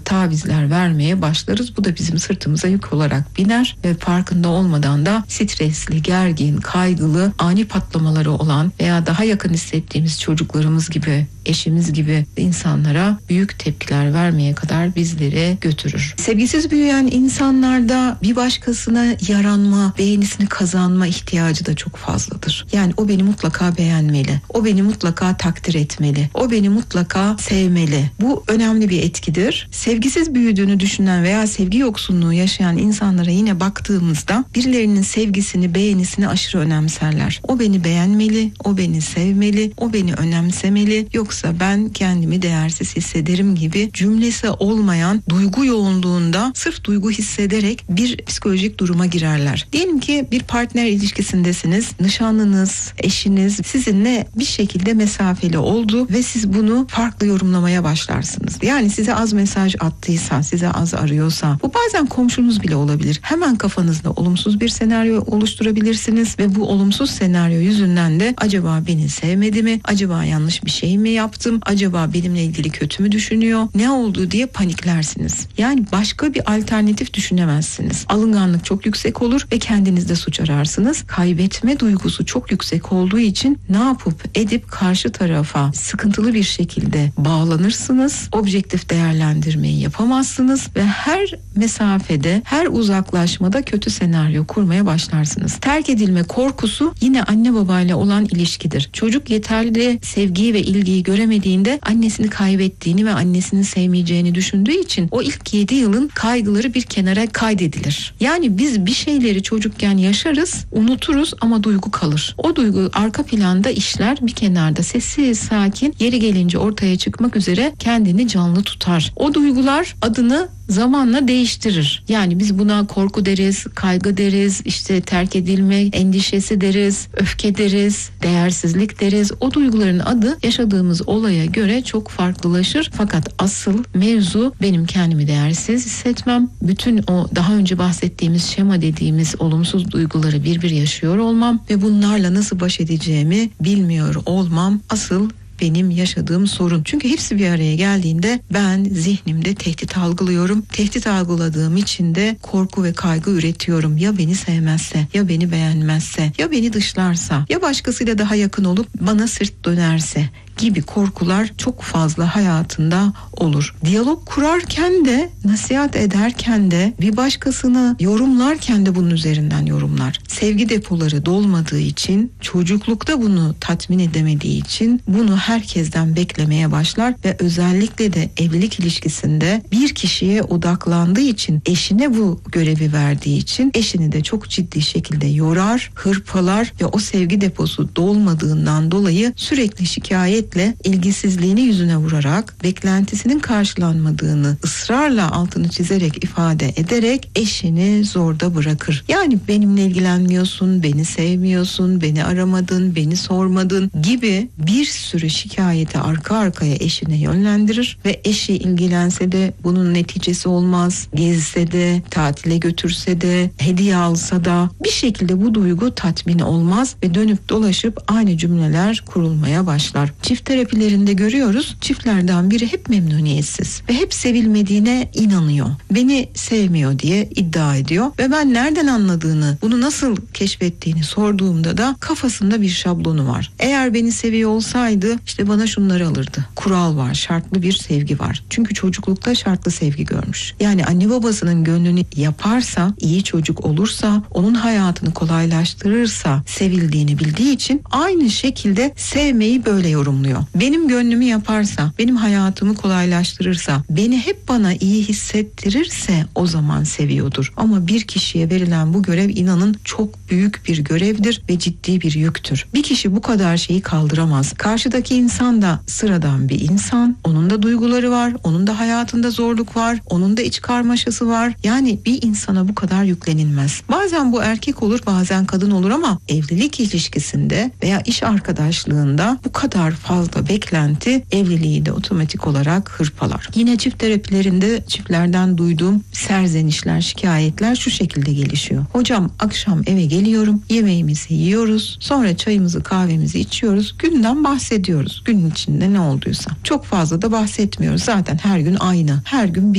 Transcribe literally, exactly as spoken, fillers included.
tavizler vermeye başlarız. Bu da bizim sırtımıza yük olarak biner ve farkında olmadan da stresli, gergin, kaygılı, ani patlamaları olan veya daha yakın hissettiğimiz çocuklarımız gibi, eşimiz gibi insanlara büyük tepkiler vermeye kadar bizleri götürür. Sevgisiz büyüyen insanlarda bir başkasına yaranma, beğenisini kazanma ihtiyacı da çok fazladır. Yani o beni mutlaka beğenmeli, o beni mutlaka takdir etmeli, o beni mutlaka sevmeli. Bu önemli bir etkidir. Sevgisiz büyüdüğünü düşünen veya sevgi yoksunluğu yaşayan insanlara yine baktığımızda birilerinin sevgisini, beğenisini aşırı önemserler. O beni beğenmeli, o beni sevmeli, o beni önemsemeli, yoksa ben kendimi değersiz hissederim gibi cümlesi olmayan duygu yoğunluğunda sırf duygu hissederek bir psikolojik duruma girerler. Diyelim ki bir partner ilişkisindesiniz, nişanlınız, eşiniz sizinle bir şekilde mesafeli oldu ve siz bunu farklı yorumlamaya başlarsınız. Yani size az mesaj attıysa, size az arıyorsa, bu bazen komşunuz bile olabilir. Hemen kafanızda olumsuz bir senaryo oluşturabilirsiniz ve bu olumsuz senaryo yüzünden de acaba beni sevmedi mi? Acaba yanlış bir şey mi yaptım? Acaba benimle ilgili kötü mü düşünüyor? Ne oldu diye paniklersiniz. Yani başka bir alternatif düşünemezsiniz. Alınganlık çok yüksek olur ve kendinizde suç ararsınız. Kaybetme duygusu çok yüksek olduğu için ne yapıp edip karşı tarafa sıkıntılı bir şekilde bağlanırsınız. Objektif değerlendirmeyi yapamazsınız ve her mesafede, her uzaklaşmada kötü senaryo kurmaya başlarsınız. Terk edilme korkusu yine anne babayla olan ilişkidir. Çocuk yeterli sevgiyi ve ilgiyi göremediğinde annesini kaybettiğini ve annesini sevmeyeceğini düşündüğü için o ilk yedi yılın kaygıları bir kenara kaydedilir. Yani biz bir şeyleri çocukken yaşarız, unuturuz ama duygu kalır. O duygu arka planda işler, bir kenarda sessiz, sakin, yeri gelince ortaya çıkmak üzere kendini canlı tutar. O duygular adını zamanla değiştirir. Yani biz buna korku deriz, kaygı deriz, işte terk edilme endişesi deriz, öfke deriz, değersizlik deriz. O duyguların adı yaşadığımız olaya göre çok farklılaşır. Fakat asıl mevzu benim kendimi değersiz hissetmem. Bütün o daha önce bahsettiğimiz şema dediğimiz olumsuz duyguları bir bir yaşıyor olmam ve bunlarla nasıl baş edeceğimi bilmiyor olmam asıl benim yaşadığım sorun. Çünkü hepsi bir araya geldiğinde ben zihnimde tehdit algılıyorum. Tehdit algıladığım için de korku ve kaygı üretiyorum. Ya beni sevmezse, ya beni beğenmezse, ya beni dışlarsa, ya başkasıyla daha yakın olup bana sırt dönerse gibi korkular çok fazla hayatında olur. Diyalog kurarken de, nasihat ederken de, bir başkasını yorumlarken de bunun üzerinden yorumlar. Sevgi depoları dolmadığı için, çocuklukta bunu tatmin edemediği için bunu herkesten beklemeye başlar ve özellikle de evlilik ilişkisinde bir kişiye odaklandığı için, eşine bu görevi verdiği için eşini de çok ciddi şekilde yorar, hırpalar ve o sevgi deposu dolmadığından dolayı sürekli şikayet ilgisizliğini yüzüne vurarak, beklentisinin karşılanmadığını ısrarla altını çizerek ifade ederek eşini zorda bırakır. Yani benimle ilgilenmiyorsun, beni sevmiyorsun, beni aramadın, beni sormadın gibi bir sürü şikayeti arka arkaya eşine yönlendirir ve eşi ilgilense de bunun neticesi olmaz. Gezse de, tatile götürse de, hediye alsa da bir şekilde bu duygu tatmin olmaz ve dönüp dolaşıp aynı cümleler kurulmaya başlar. Çift terapilerinde görüyoruz, çiftlerden biri hep memnuniyetsiz ve hep sevilmediğine inanıyor. Beni sevmiyor diye iddia ediyor ve ben nereden anladığını, bunu nasıl keşfettiğini sorduğumda da kafasında bir şablonu var. Eğer beni seviyor olsaydı işte bana şunları alırdı. Kural var, şartlı bir sevgi var. Çünkü çocuklukta şartlı sevgi görmüş. Yani anne babasının gönlünü yaparsa, iyi çocuk olursa, onun hayatını kolaylaştırırsa sevildiğini bildiği için aynı şekilde sevmeyi böyle yorumluyor. Benim gönlümü yaparsa, benim hayatımı kolaylaştırırsa, beni hep bana iyi hissettirirse o zaman seviyordur. Ama bir kişiye verilen bu görev inanın çok büyük bir görevdir ve ciddi bir yüktür. Bir kişi bu kadar şeyi kaldıramaz. Karşıdaki insan da sıradan bir insan. Onun da duyguları var, onun da hayatında zorluk var, onun da iç karmaşası var. Yani bir insana bu kadar yüklenilmez. Bazen bu erkek olur, bazen kadın olur ama evlilik ilişkisinde veya iş arkadaşlığında bu kadar fazla beklenti evliliği de otomatik olarak hırpalar. Yine çift terapilerinde çiftlerden duyduğum serzenişler, şikayetler şu şekilde gelişiyor. Hocam akşam eve geliyorum, yemeğimizi yiyoruz, sonra çayımızı kahvemizi içiyoruz, günden bahsediyoruz. Günün içinde ne olduysa. Çok fazla da bahsetmiyoruz. Zaten her gün aynı. Her gün bir